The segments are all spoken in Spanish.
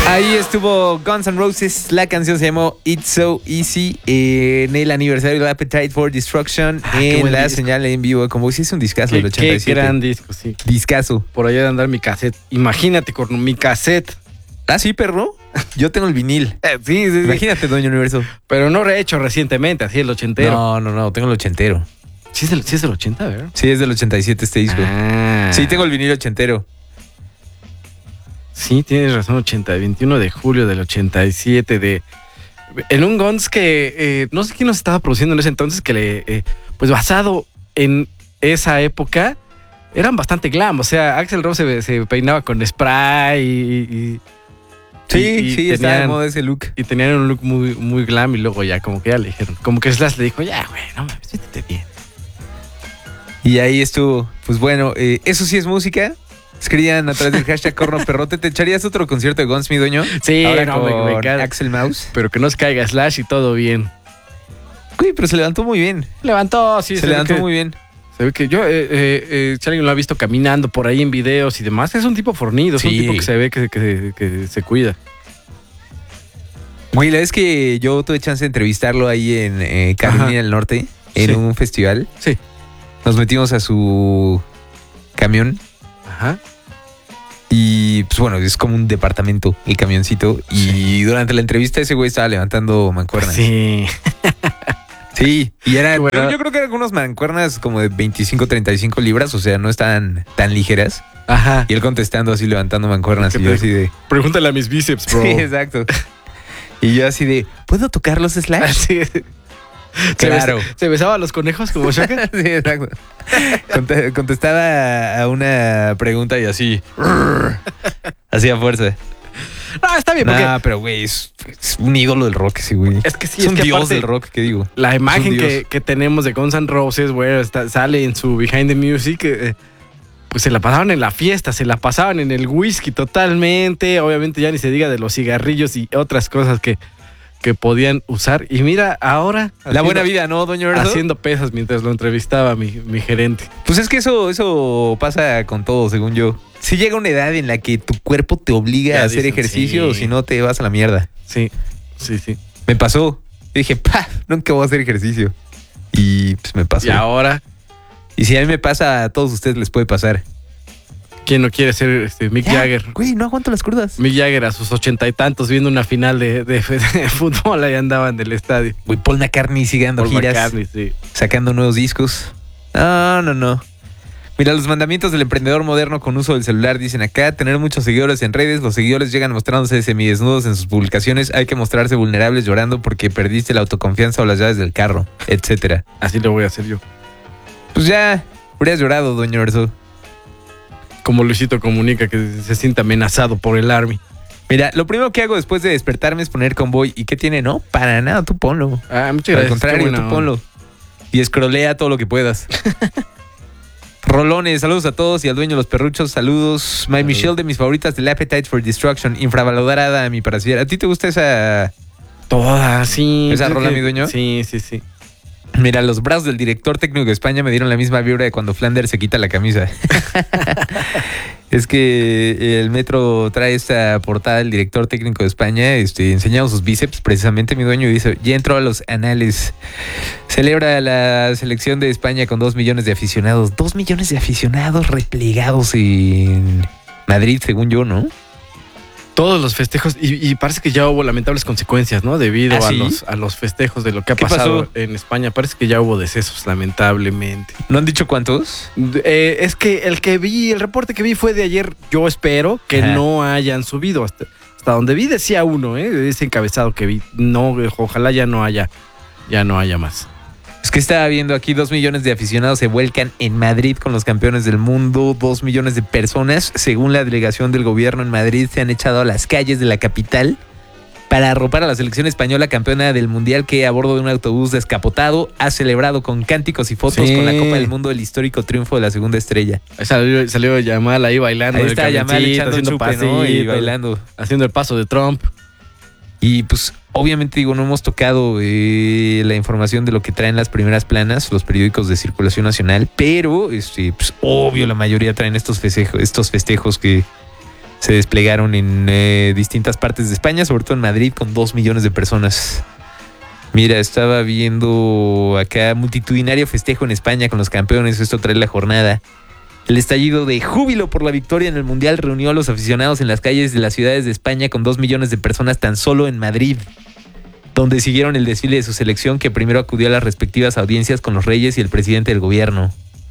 Ahí estuvo Guns N' Roses, la canción se llamó It's So Easy, en el aniversario de Appetite for Destruction, en la disco. Señal en vivo, como si es un discazo del 87. Qué gran disco, sí. Discazo. Por allá de andar mi cassette, imagínate con mi cassette. Ah, sí, perro, yo tengo el vinil. Sí. Imagínate, Doña Universo. Pero no rehecho recientemente, así el ochentero. No, tengo el ochentero. Sí es del 80, ¿verdad? Sí, es del 87 este disco. Sí, tengo el vinil ochentero. Sí, tienes razón, 21 de julio del 87 en un Guns que no sé quién nos estaba produciendo en ese entonces, que pues basado en esa época eran bastante glam, o sea, Axl Rose se peinaba con spray Sí, estaba de moda ese look. Y tenían un look muy, muy glam y luego ya como que ya le dijeron, como que Slash le dijo, ya güey, no mames, siéntete bien. Y ahí estuvo, pues bueno, eso sí es música. Escribían a través del hashtag Corno Perrote. ¿Te echarías otro concierto de Guns, mi dueño? Sí, ahora no, con me cae. Axl Mouse. Pero que no se caiga Slash y todo bien. Uy, pero se levantó muy bien. Se levantó muy bien. Se ve que yo, si alguien lo ha visto caminando por ahí en videos y demás, es un tipo fornido, es un tipo que se ve que se cuida. Güey, la vez que yo tuve chance de entrevistarlo ahí en Carolina del Norte, en un festival. Sí. Nos metimos a su camión. Ajá. Y pues bueno, es como un departamento el camioncito. Y durante la entrevista ese güey estaba levantando mancuernas. Sí. Sí, y era, bueno, yo creo que eran algunas mancuernas como de 25, 35 libras, o sea, no estaban tan ligeras. Ajá. Y él contestando así, levantando mancuernas. Y yo así de... Pregúntale a mis bíceps, bro. Sí, exacto. Y yo así de... ¿Puedo tocarlos, Slash? Sí. Claro. ¿Se besaba a los conejos como Shaka? Sí, exacto. Contestaba a una pregunta y así. Hacía fuerza. No, está bien. Nah, pero güey, es un ídolo del rock ese güey. Es que sí, es un que dios del rock, ¿qué digo? La imagen que tenemos de Guns N' Roses, güey, sale en su Behind the Music. Pues se la pasaban en la fiesta, se la pasaban en el whisky totalmente. Obviamente ya ni se diga de los cigarrillos y otras cosas que podían usar. Y mira, ahora... La buena vida, ¿no, doña Verso? Haciendo pesas mientras lo entrevistaba mi gerente. Pues es que eso pasa con todo, según yo. Si llega una edad en la que tu cuerpo te obliga a hacer ejercicio, o si no te vas a la mierda. Sí. Me pasó. Yo dije, nunca voy a hacer ejercicio. Y pues me pasó. Y ahora... Y si a mí me pasa, a todos ustedes les puede pasar. ¿Quién no quiere ser Mick Jagger? Güey, no aguanto las crudas. Mick Jagger a sus 80 y tantos viendo una final de fútbol, ahí andaban del estadio. Güey, Paul McCartney sigue dando giras. McCartney, sí. Sacando nuevos discos. No. Mira, los mandamientos del emprendedor moderno con uso del celular dicen acá: tener muchos seguidores en redes. Los seguidores llegan mostrándose semidesnudos en sus publicaciones. Hay que mostrarse vulnerables llorando porque perdiste la autoconfianza o las llaves del carro, etcétera. Así lo voy a hacer yo. Pues ya, hubieras llorado, doña Verso. Como Luisito Comunica, que se siente amenazado por el Army. Mira, lo primero que hago después de despertarme es poner Convoy. ¿Y qué tiene? No, para nada, tú ponlo. Muchas gracias. Al contrario, tú ponlo. Y escrolea todo lo que puedas. Rolones, saludos a todos y al dueño de los perruchos, saludos. My Michelle, de mis favoritas del Appetite for Destruction, infravalorada a mi parecer. ¿A ti te gusta esa? Toda, sí. ¿Esa rola, mi dueño? Sí. Mira, los brazos del director técnico de España me dieron la misma vibra de cuando Flanders se quita la camisa. Es que el Metro trae esta portada del director técnico de España, enseñando sus bíceps, precisamente, mi dueño, y dice, ya entró a los anales. Celebra la selección de España con 2 millones de aficionados. 2 millones de aficionados replegados en Madrid, según yo, ¿no? Todos los festejos, y parece que ya hubo lamentables consecuencias, ¿no? Debido a los festejos de lo que ha pasado en España. Parece que ya hubo decesos, lamentablemente. ¿No han dicho cuántos? Es que el reporte que vi fue de ayer. Yo espero que no hayan subido. Hasta donde vi decía uno, ese encabezado que vi. No, ojalá ya no haya más. Es que estaba viendo aquí 2 millones de aficionados se vuelcan en Madrid con los campeones del mundo. 2 millones de personas, según la delegación del gobierno en Madrid, se han echado a las calles de la capital para arropar a la selección española campeona del mundial, que a bordo de un autobús descapotado ha celebrado con cánticos y fotos con la Copa del Mundo el histórico triunfo de la segunda estrella. Ahí salió Yamal ahí bailando. Ahí está Yamal echando un chupe, ¿no? Y bailando. Haciendo el paso de Trump. Y pues obviamente no hemos tocado la información de lo que traen las primeras planas, los periódicos de circulación nacional, pero pues obvio la mayoría traen estos festejos que se desplegaron en distintas partes de España, sobre todo en Madrid, con 2 millones de personas. Mira, estaba viendo acá multitudinario festejo en España con los campeones. Esto trae la jornada. El estallido de júbilo por la victoria en el Mundial reunió a los aficionados en las calles de las ciudades de España con 2 millones de personas tan solo en Madrid, donde siguieron el desfile de su selección, que primero acudió a las respectivas audiencias con los reyes y el presidente del gobierno.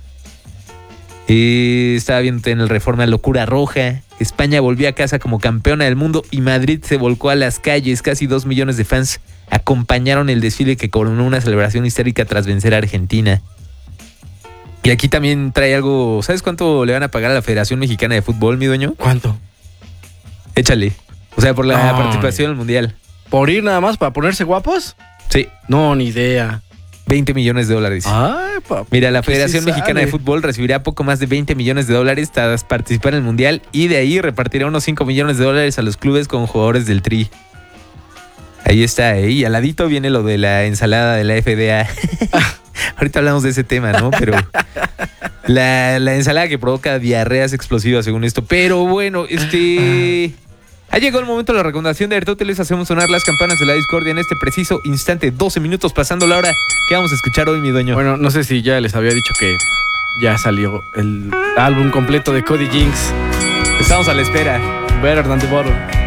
Estaba viendo en el Reforma Locura Roja. España volvió a casa como campeona del mundo y Madrid se volcó a las calles. Casi 2 millones de fans acompañaron el desfile que coronó una celebración histórica tras vencer a Argentina. Y aquí también trae algo. ¿Sabes cuánto le van a pagar a la Federación Mexicana de Fútbol, mi dueño? ¿Cuánto? Échale. O sea, por la participación en el Mundial. ¿Por ir nada más para ponerse guapos? Sí. No, ni idea. 20 millones de dólares. Ay, papá. Mira, la Federación Mexicana de Fútbol recibirá poco más de 20 millones de dólares tras participar en el Mundial, y de ahí repartirá unos 5 millones de dólares a los clubes con jugadores del Tri. Ahí está, y al ladito viene lo de la ensalada de la FDA. Ahorita hablamos de ese tema, ¿no? Pero la ensalada que provoca diarreas explosivas, según esto. Pero bueno, ha llegado el momento de la recomendación de Aristóteles. Hacemos sonar las campanas de la discordia en este preciso instante. 12 minutos pasando la hora. ¿Qué vamos a escuchar hoy, mi dueño? Bueno, no sé si ya les había dicho que ya salió el álbum completo de Cody Jinks. Estamos a la espera. Better Than the Bottle.